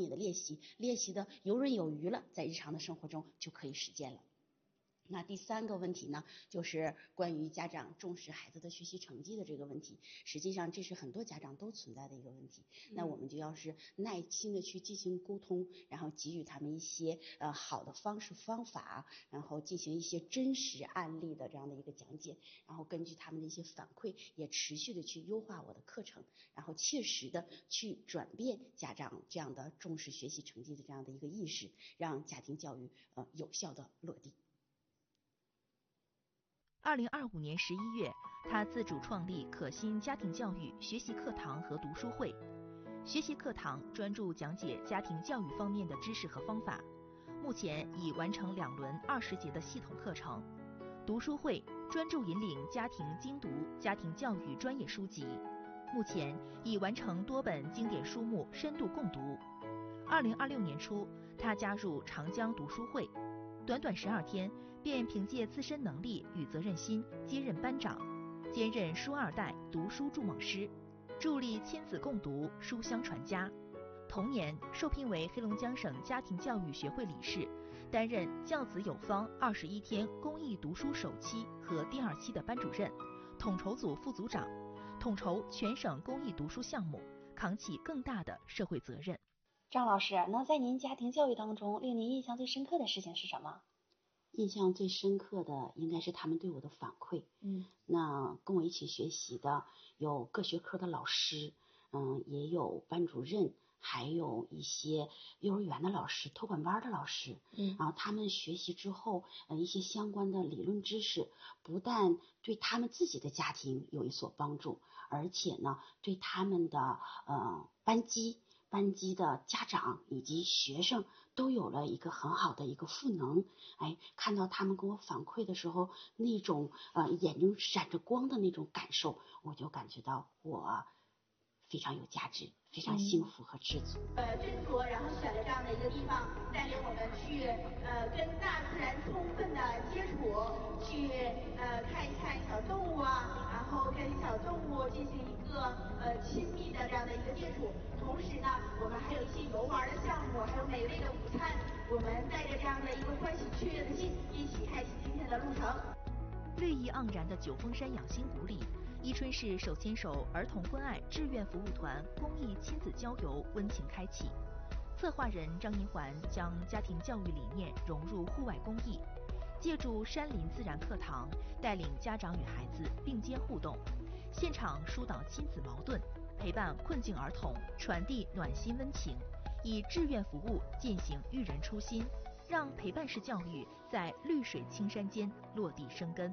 的练习，练习的游刃有余了，在日常的生活中就可以实践了。那第3个问题呢，就是关于家长重视孩子的学习成绩的这个问题。实际上这是很多家长都存在的一个问题。那我们就要是耐心的去进行沟通，然后给予他们一些好的方式方法，然后进行一些真实案例的这样的一个讲解，然后根据他们的一些反馈，也持续的去优化我的课程，然后切实的去转变家长这样的重视学习成绩的这样的一个意识，让家庭教育有效的落地。 2025年11月，他自主创立可心家庭教育学习课堂和读书会。学习课堂专注讲解家庭教育方面的知识和方法，目前已完成2轮20节的系统课程。读书会专注引领家庭精读家庭教育专业书籍，目前已完成多本经典书目深度共读。2026年初，他加入长江读书会，短短12天便凭借自身能力与责任心接任班长，兼任书2代读书助猛师，助力亲子共读，书香传家。同年受聘为黑龙江省家庭教育学会理事，担任教子有方21天公益读书首期和第2期的班主任、统筹组副组长，统筹全省公益读书项目，扛起更大的社会责任。 张老师，那在您家庭教育当中，令您印象最深刻的事情是什么？ 印象最深刻的应该是他们对我的反馈。那跟我一起学习的有各学科的老师，也有班主任，还有一些幼儿园的老师、托管班的老师。然后他们学习之后，一些相关的理论知识，不但对他们自己的家庭有所帮助，而且呢，对他们的班级的家长以及学生都有了一个很好的一个赋能。看到他们跟我反馈的时候，那种眼睛闪着光的那种感受，我就感觉到我非常有价值，非常幸福和知足。 斟酌，然后选了这样的一个地方，带领我们去跟大自然充分的接触，去看一看小动物啊，然后跟小动物进行一个亲密的这样的一个接触。同时呢，我们还有一些游玩的项目，还有美味的午餐。我们带着这样的一个欢喜雀跃的心，一起开启今天的路程。 绿意盎然的九峰山养心谷里，伊春市手牵手儿童关爱志愿服务团公益亲子郊游温情开启。策划人张银环将家庭教育理念融入户外公益，借助山林自然课堂，带领家长与孩子并肩互动，现场疏导亲子矛盾，陪伴困境儿童，传递暖心温情，以志愿服务践行育人初心，让陪伴式教育在绿水青山间落地生根。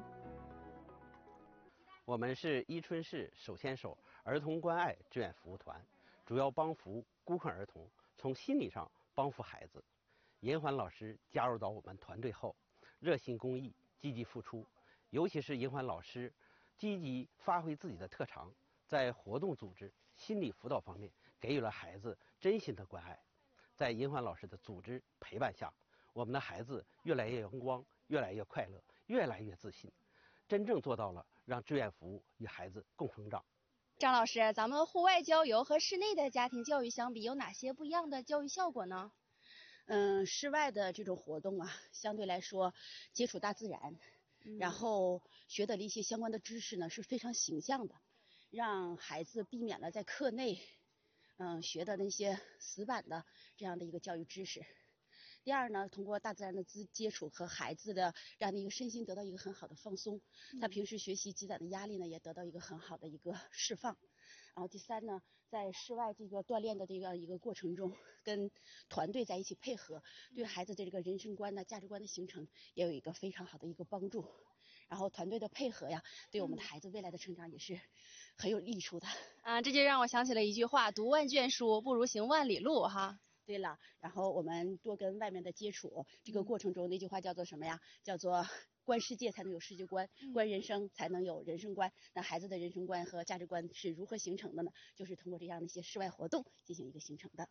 我们是伊春市手牵手儿童关爱志愿服务团，主要帮扶孤困儿童，从心理上帮扶孩子。银环老师加入到我们团队后，热心公益，积极付出，尤其是银环老师积极发挥自己的特长，在活动组织、心理辅导方面给予了孩子真心的关爱。在银环老师的组织陪伴下，我们的孩子越来越阳光，越来越快乐，越来越自信，真正做到了让志愿服务与孩子共成长。 张老师，咱们户外郊游和室内的家庭教育相比，有哪些不一样的教育效果呢？ 室外的这种活动啊，相对来说接触大自然，然后学的一些相关的知识呢是非常形象的，让孩子避免了在课内学的那些死板的这样的一个教育知识。第二呢，通过大自然的接触和孩子的这样的一个身心得到一个很好的放松，他平时学习积攒的压力呢也得到一个很好的一个释放。然后第三呢，在室外这个锻炼的这个一个过程中，跟团队在一起配合，对孩子的这个人生观呢、价值观的形成也有一个非常好的一个帮助。然后团队的配合呀，对我们的孩子未来的成长也是很有益处的。 这就让我想起了一句话：读万卷书不如行万里路哈。 对了，然后我们多跟外面的接触，这个过程中那句话叫做什么呀？叫做观世界才能有世界观，观人生才能有人生观。那孩子的人生观和价值观是如何形成的呢？就是通过这样的一些室外活动进行一个形成的。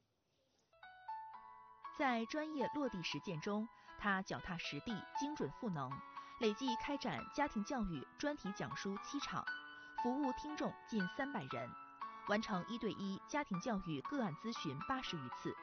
在专业落地实践中，他脚踏实地，精准赋能，累计开展家庭教育专题讲书7场，服务听众近300人，完成1对1家庭教育个案咨询80余次。